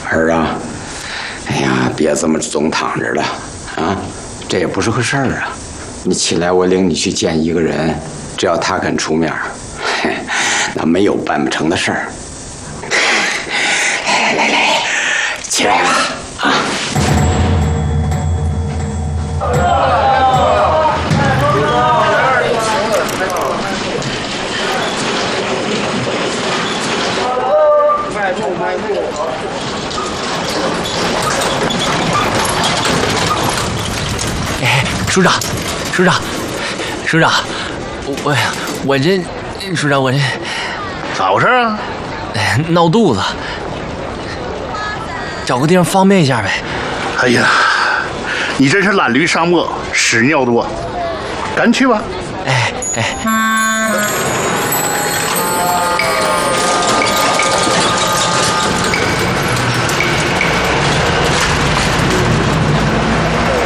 儿啊，哎呀，别这么总躺着了啊，这也不是个事儿啊。你起来，我领你去见一个人，只要他肯出面，那没有办不成的事儿。来，起来吧啊！ 哎，署长，我这，署长我这咋回事啊？ 闹肚子，找个地方方便一下呗。 哎呀，你真是懒驴沙漠屎尿多，赶紧去吧。 哎，